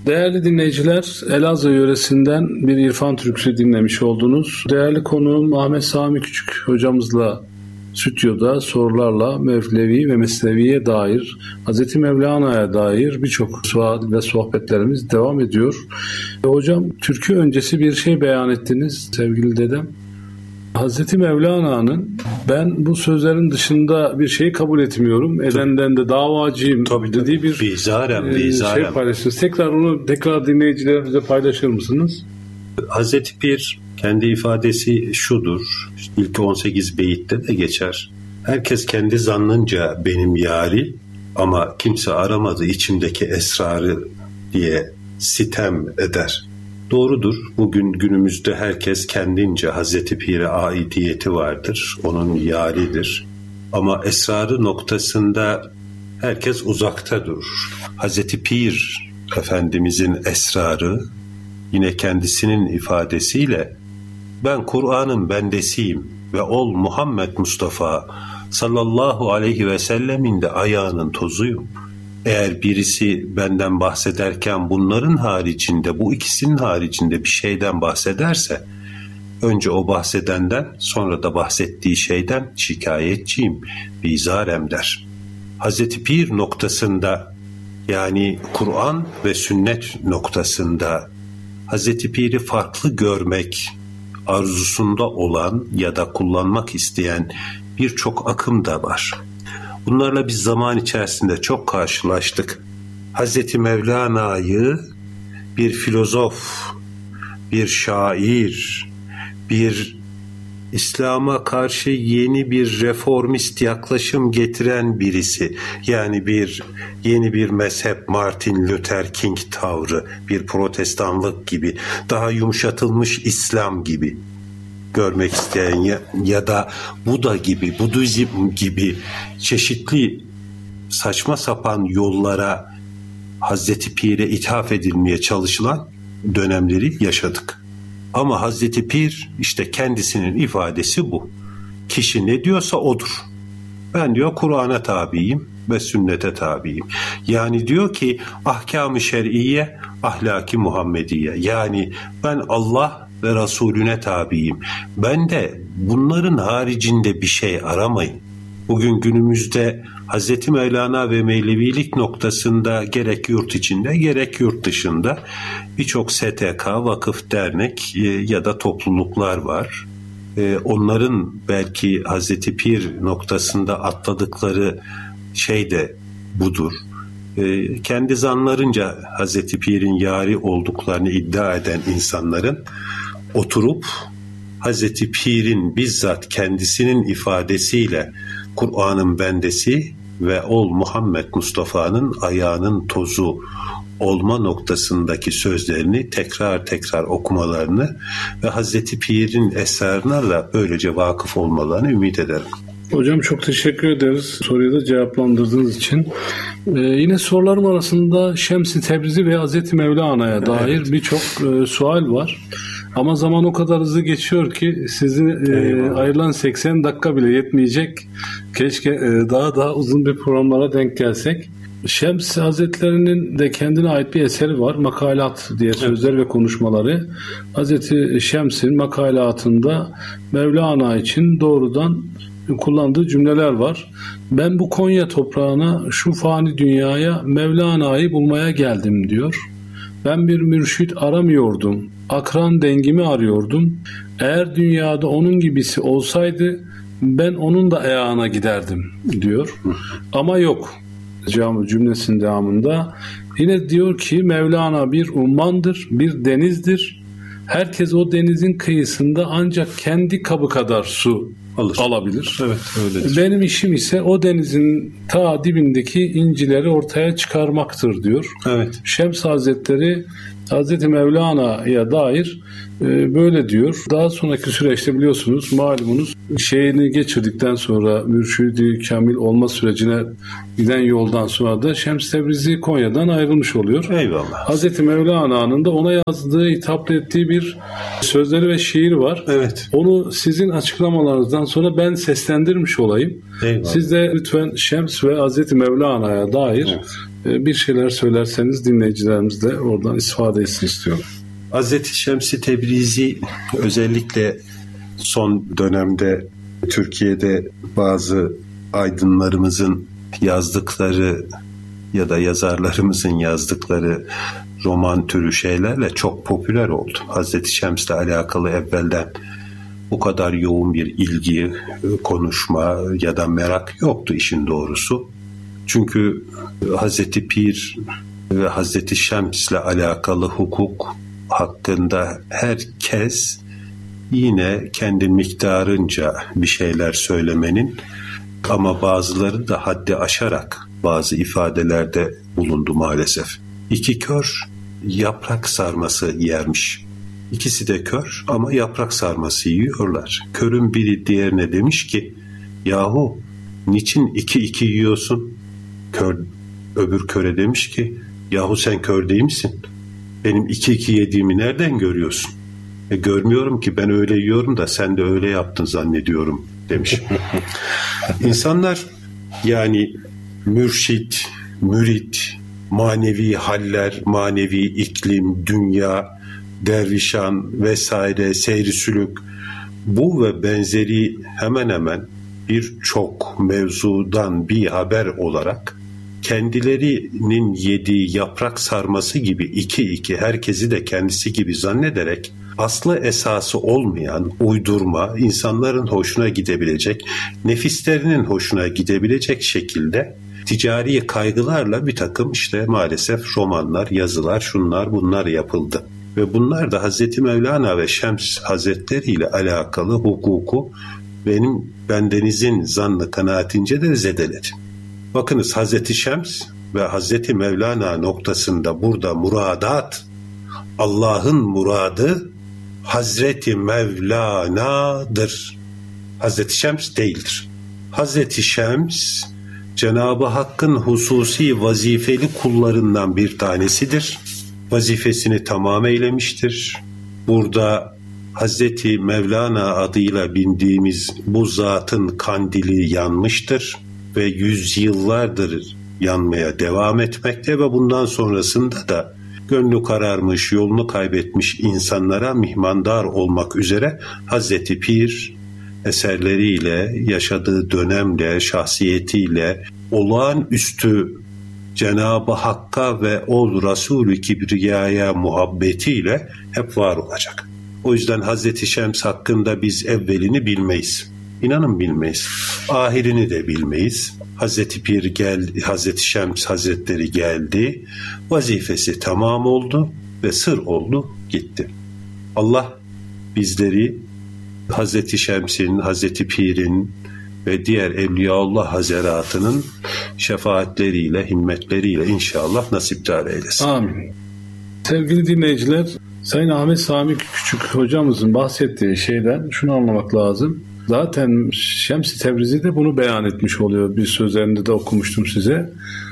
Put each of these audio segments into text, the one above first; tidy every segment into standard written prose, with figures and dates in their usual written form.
Değerli dinleyiciler, Elazığ yöresinden bir İrfan Türküsü dinlemiş oldunuz. Değerli konuğum Ahmet Sami Küçük hocamızla stüdyoda sorularla Mevlevi ve Mesnevi'ye dair, Hz. Mevlana'ya dair birçok sual ve sohbetlerimiz devam ediyor. Hocam, türkü öncesi bir şey beyan ettiniz sevgili dedem. Hz. Mevlana'nın ben bu sözlerin dışında bir şeyi kabul etmiyorum, edenden de davacıyım dediği bir şey paylaştınız. Tekrar dinleyicilerimize paylaşır mısınız? Hazreti Pir kendi ifadesi şudur, ilk 18 beyitte de geçer. Herkes kendi zannınca benim yari ama kimse aramadı içimdeki esrarı diye sitem eder. Doğrudur. Bugün günümüzde herkes kendince Hazreti Pir'e aidiyeti vardır. Onun yaridir. Ama esrarı noktasında herkes uzakta durur. Hazreti Pir Efendimizin esrarı yine kendisinin ifadesiyle ben Kur'an'ın bendesiyim ve ol Muhammed Mustafa sallallahu aleyhi ve sellemin de ayağının tozuyum. Eğer birisi benden bahsederken bunların haricinde, bu ikisinin haricinde bir şeyden bahsederse, önce o bahsedenden, sonra da bahsettiği şeyden şikayetçiyim, bizarem der. Hazreti Pir noktasında, yani Kur'an ve sünnet noktasında Hazreti Pir'i farklı görmek arzusunda olan ya da kullanmak isteyen birçok akım da var. Bunlarla biz zaman içerisinde çok karşılaştık. Hazreti Mevlana'yı bir filozof, bir şair, bir İslam'a karşı yeni bir reformist yaklaşım getiren birisi, yani yeni bir mezhep, Martin Luther King tavrı, bir protestanlık gibi, daha yumuşatılmış İslam gibi görmek isteyen ya da Buda gibi, Budizm gibi çeşitli saçma sapan yollara Hazreti Pir'e ithaf edilmeye çalışılan dönemleri yaşadık. Ama Hazreti Pir işte kendisinin ifadesi bu. Kişi ne diyorsa odur. Ben diyor Kur'an'a tabiyim ve sünnete tabiyim. Yani diyor ki ahkam-ı şer'iyye, ahlaki Muhammediye. Yani ben Allah ve Resulüne tabiyim. Ben de bunların haricinde bir şey aramayın. Bugün günümüzde Hz. Mevlana ve Mevlevilik noktasında gerek yurt içinde gerek yurt dışında birçok STK, vakıf, dernek ya da topluluklar var. Onların belki Hz. Pir noktasında atladıkları şey de budur. Kendi zanlarınca Hz. Pir'in yari olduklarını iddia eden insanların oturup Hz. Pir'in bizzat kendisinin ifadesiyle Kur'an'ın bendesi ve ol Muhammed Mustafa'nın ayağının tozu olma noktasındaki sözlerini tekrar okumalarını ve Hazreti Pir'in esrarına da böylece vakıf olmalarını ümit ederim. Hocam çok teşekkür ederiz soruyu da cevaplandırdığınız için. Yine sorularım arasında Şems-i Tebrizi ve Hazreti Mevlana'ya dair birçok sual var. Ama zaman o kadar hızlı geçiyor ki sizi ayrılan 80 dakika bile yetmeyecek. Keşke daha uzun bir programlara denk gelsek. Şems Hazretleri'nin de kendine ait bir eseri var. Makalat diye sözler ve konuşmaları. Hazreti Şems'in makalatında Mevlana için doğrudan kullandığı cümleler var. Ben bu Konya toprağına, şu fani dünyaya Mevlana'yı bulmaya geldim diyor. Ben bir mürşit aramıyordum. Akran dengimi arıyordum. Eğer dünyada onun gibisi olsaydı ben onun da ayağına giderdim diyor. Ama yok. Cümlesinin devamında yine diyor ki Mevlana bir ummandır, bir denizdir. Herkes o denizin kıyısında ancak kendi kabı kadar su alabilir. Evet, öyledir. Benim işim ise o denizin ta dibindeki incileri ortaya çıkarmaktır diyor. Evet. Şems Hazretleri Hazreti Mevlana'ya dair böyle diyor. Daha sonraki süreçte biliyorsunuz malumunuz şeyini geçirdikten sonra mürşidi kamil olma sürecine giden yoldan sonra da Şems Tebrizi Konya'dan ayrılmış oluyor. Eyvallah. Hazreti Mevlana'nın da ona yazdığı, hitap ettiği bir sözleri ve şiir var. Evet. Onu sizin açıklamalarınızdan sonra ben seslendirmiş olayım. Eyvallah. Siz de lütfen Şems ve Hazreti Mevlana'ya dair bir şeyler söylerseniz dinleyicilerimiz de oradan istifade etsin istiyorum. Hazreti Şems-i Tebrizi özellikle son dönemde Türkiye'de bazı aydınlarımızın yazdıkları ya da yazarlarımızın yazdıkları roman türü şeylerle çok popüler oldu. Hazreti Şems'le alakalı evvelden bu kadar yoğun bir ilgi, konuşma ya da merak yoktu işin doğrusu. Çünkü Hazreti Pir ve Hazreti Şems'le alakalı hukuk hakkında herkes yine kendi miktarınca bir şeyler söylemenin, ama bazıları da haddi aşarak bazı ifadelerde bulundu maalesef. İki kör yaprak sarması yermiş. İkisi de kör ama yaprak sarması yiyorlar. Körün biri diğerine demiş ki, yahu niçin 2 yiyorsun? Öbür köre demiş ki, yahu sen kör değil misin? Benim 2 yediğimi nereden görüyorsun? Görmüyorum ki, ben öyle yiyorum da sen de öyle yaptın zannediyorum demiş. İnsanlar yani mürşit, mürit, manevi haller, manevi iklim, dünya, dervişan vesaire, seyri sülük, bu ve benzeri hemen hemen birçok mevzudan bir haber olarak kendilerinin yediği yaprak sarması gibi 2 herkesi de kendisi gibi zannederek aslı esası olmayan, uydurma, insanların hoşuna gidebilecek, nefislerinin hoşuna gidebilecek şekilde ticari kaygılarla bir takım işte maalesef romanlar, yazılar, şunlar bunlar yapıldı. Ve bunlar da Hazreti Mevlana ve Şems Hazretleri ile alakalı hukuku bendenizin zannı kanaatince de zedeledi. Bakınız, Hazreti Şems ve Hazreti Mevlana noktasında burada muradat, Allah'ın muradı Hazreti Mevlana'dır. Hazreti Şems değildir. Hazreti Şems Cenab-ı Hakk'ın hususi vazifeli kullarından bir tanesidir. Vazifesini tamam eylemiştir. Burada Hazreti Mevlana adıyla bildiğimiz bu zatın kandili yanmıştır ve yüzyıllardır yanmaya devam etmekte ve bundan sonrasında da gönlü kararmış, yolunu kaybetmiş insanlara mihmandar olmak üzere Hazreti Pir eserleriyle, yaşadığı dönemle, şahsiyetiyle, olağanüstü Cenab-ı Hakk'a ve o Resulü Kibriya'ya muhabbetiyle hep var olacak. O yüzden Hazreti Şems hakkında biz evvelini bilmeyiz. İnanın bilmeyiz. Ahirini de bilmeyiz. Hazreti Pir geldi, Hazreti Şems Hazretleri geldi, vazifesi tamam oldu ve sır oldu, gitti. Allah bizleri Hazreti Şems'in, Hazreti Pir'in ve diğer Evliyaullah Hazaratının şefaatleriyle, himmetleriyle inşallah nasipdar eylesin. Amin. Sevgili dinleyiciler, Sayın Ahmet Sami Küçük hocamızın bahsettiği şeyden şunu anlamak lazım. Zaten Şems-i Tebrizi de bunu beyan etmiş oluyor. Bir sözlerinde de okumuştum size.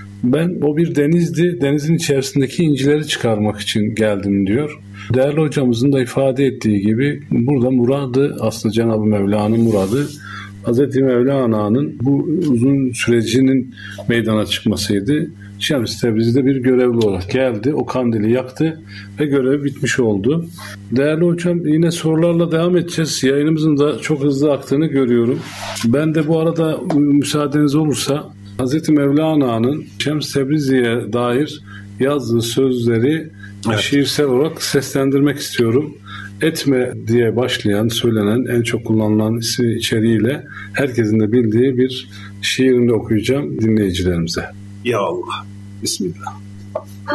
O bir denizdi, denizin içerisindeki incileri çıkarmak için geldim diyor. Değerli hocamızın da ifade ettiği gibi burada muradı, aslında Cenab-ı Mevla'nın muradı Hazreti Mevlana'nın bu uzun sürecinin meydana çıkmasıydı. Şems-i Tebrizi'de bir görevli olarak geldi, o kandili yaktı ve görev bitmiş oldu. Değerli hocam, yine sorularla devam edeceğiz. Yayınımızın da çok hızlı aktığını görüyorum. Ben de bu arada müsaadeniz olursa Hazreti Mevlana'nın Şems-i Tebrizi'ye dair yazdığı sözleri şiirsel olarak seslendirmek istiyorum. Etme diye başlayan, söylenen, en çok kullanılan ismi içeriğiyle herkesin de bildiği bir şiirini okuyacağım dinleyicilerimize. Ya Allah, Bismillah.